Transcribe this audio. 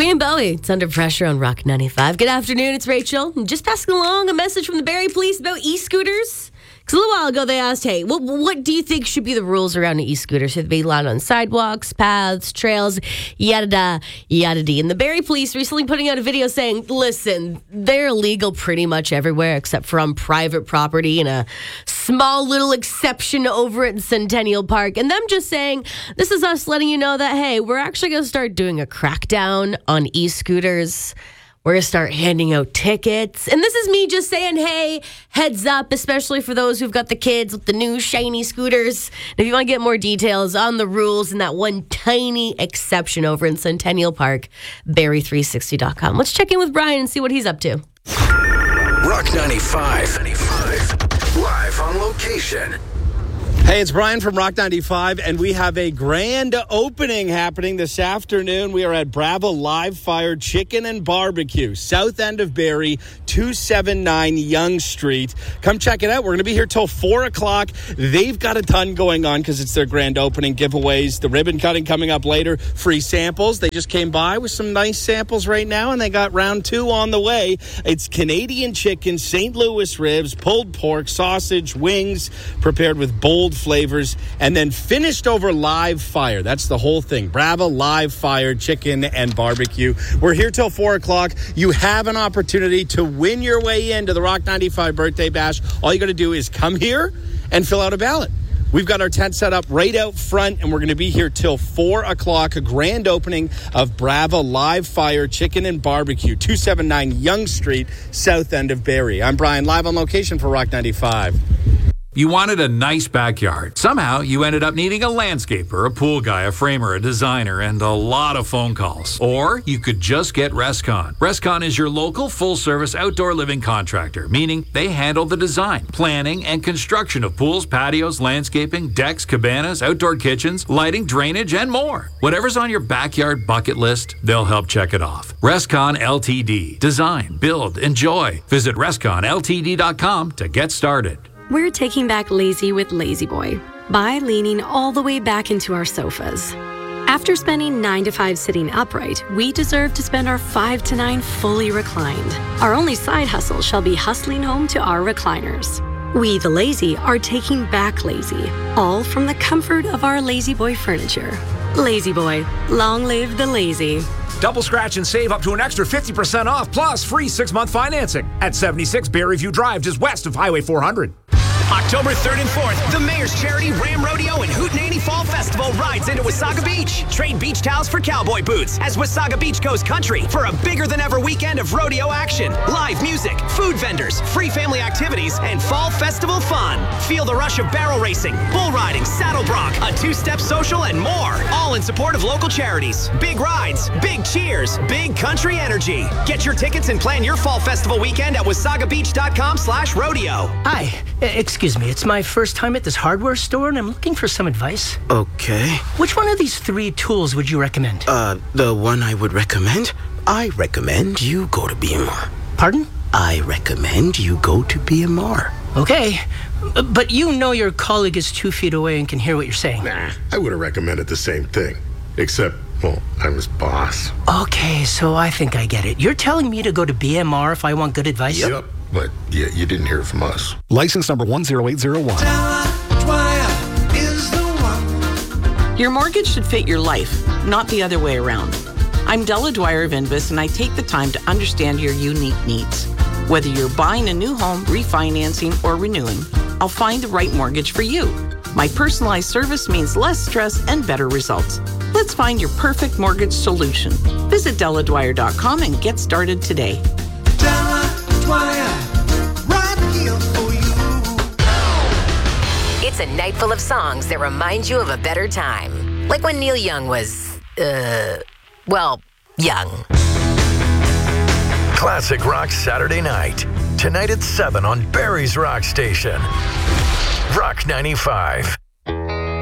Queen and Bowie, it's Under Pressure on Rock 95. Good afternoon, it's Rachel. I'm just passing along a message from the Barrie Police about e-scooters. Because a little while ago they asked, hey, what do you think should be the rules around an e-scooter? Should they be allowed on sidewalks, paths, trails, yada-da, yada-dee. And the Barrie Police recently putting out a video saying, listen, they're illegal pretty much everywhere except for on private property and a small little exception over at Centennial Park. And them just saying, this is us letting you know that, hey, we're actually going to start doing a crackdown on e-scooters. We're going to start handing out tickets. And this is me just saying, hey, heads up, especially for those who've got the kids with the new shiny scooters. And if you want to get more details on the rules and that one tiny exception over in Centennial Park, Barrie360.com. Let's check in with Brian and see what he's up to. Rock 95. Live on location. Hey, it's Brian from Rock 95, and we have a grand opening happening this afternoon. We are at Brava Live Fire Chicken and Barbecue, south end of Barrie, 279 Yonge Street. Come check it out. We're going to be here till 4 o'clock. They've got a ton going on because it's their grand opening, giveaways, the ribbon cutting coming up later, free samples. They just came by with some nice samples right now, and they got round 2 on the way. It's Canadian chicken, St. Louis ribs, pulled pork, sausage, wings, prepared with bold flavors, and then finished over live fire. That's the whole thing. Brava Live Fire Chicken and Barbecue. We're here till 4 o'clock. You have an opportunity to win your way into the Rock 95 Birthday Bash. All you got to do is come here and fill out a ballot. We've got our tent set up right out front, and we're going to be here till 4 o'clock. A grand opening of Brava Live Fire Chicken and Barbecue, 279 Yonge Street, south end of Barrie. I'm Brian, live on location for Rock 95. You wanted a nice backyard. Somehow, you ended up needing a landscaper, a pool guy, a framer, a designer, and a lot of phone calls. Or you could just get Rescon. Rescon is your local full-service outdoor living contractor, meaning they handle the design, planning, and construction of pools, patios, landscaping, decks, cabanas, outdoor kitchens, lighting, drainage, and more. Whatever's on your backyard bucket list, they'll help check it off. Rescon Ltd. Design, build, enjoy. Visit ResconLTD.com to get started. We're taking back lazy with Lazy Boy by leaning all the way back into our sofas. After spending 9 to 5 sitting upright, we deserve to spend our 5 to 9 fully reclined. Our only side hustle shall be hustling home to our recliners. We, the lazy, are taking back lazy, all from the comfort of our Lazy Boy furniture. Lazy Boy, long live the lazy. Double scratch and save up to an extra 50% off, plus free 6-month financing at 76 Barrieview Drive, just west of Highway 400. October 3rd and 4th, the Mayor's Charity Ram Rodeo and Hootenanny Fall Festival rides into Wasaga Beach. Trade beach towels for cowboy boots as Wasaga Beach goes country for a bigger-than-ever weekend of rodeo action. Live music, food vendors, free family activities, and fall festival fun. Feel the rush of barrel racing, bull riding, saddle bronc, a two-step social, and more. All in support of local charities. Big rides, big cheers, big country energy. Get your tickets and plan your fall festival weekend at wasagabeach.com/rodeo. Hi, excuse me, it's my first time at this hardware store and I'm looking for some advice. Okay. Which one of these 3 tools would you recommend? The one I would recommend? I recommend you go to BMR. Pardon? I recommend you go to BMR. Okay, but you know your colleague is 2 feet away and can hear what you're saying. Nah, I would have recommended the same thing. Except, well, I'm his boss. Okay, so I think I get it. You're telling me to go to BMR if I want good advice? Yep. But yeah, you didn't hear it from us. License number 10801. Your mortgage should fit your life, not the other way around. I'm Della Dwyer of Invest, and I take the time to understand your unique needs. Whether you're buying a new home, refinancing, or renewing, I'll find the right mortgage for you. My personalized service means less stress and better results. Let's find your perfect mortgage solution. Visit DellaDwyer.com and get started today. It's a night full of songs that remind you of a better time. Like when Neil Young was, young. Classic Rock Saturday night. Tonight at 7 on Barrie's Rock Station. Rock 95.